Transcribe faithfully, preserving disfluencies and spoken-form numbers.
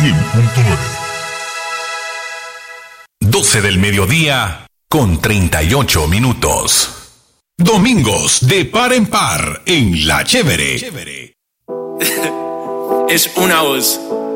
cien punto nueve. doce del mediodía con treinta y ocho minutos. Domingos de par en par en La Chévere. Es una voz.